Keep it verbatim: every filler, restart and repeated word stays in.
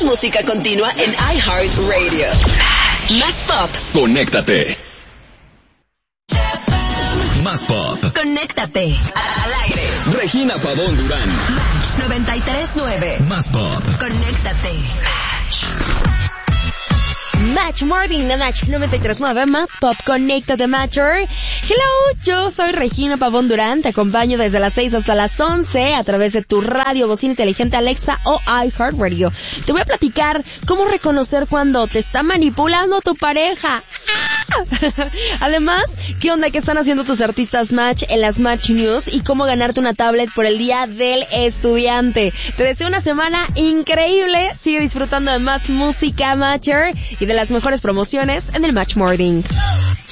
música continua en iHeartRadio. Más pop. Conéctate. Más pop. Conéctate. Al aire. Regina Pavón Durán. Match noventa y tres punto nueve. Más pop. Conéctate. Match Morning de Match noventa y tres punto nueve, Más Pop, Conéctate Matcher. Hello, yo soy Regina Pavón Durán, te acompaño desde las seis hasta las once a través de tu radio, bocina inteligente Alexa o iHeartRadio. Te voy a platicar cómo reconocer cuando te está manipulando tu pareja. Además, ¿qué onda que están haciendo tus artistas Match en las Match News? Y cómo ganarte una tablet por el Día del Estudiante. Te deseo una semana increíble. Sigue disfrutando de más música Matcher y de las mejores promociones en el Match Morning.